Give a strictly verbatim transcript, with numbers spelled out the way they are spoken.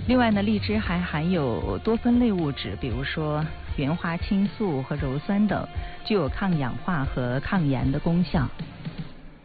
另外呢，荔枝还含有多酚类物质，比如说原花青素和鞣酸等，具有抗氧化和抗炎的功效。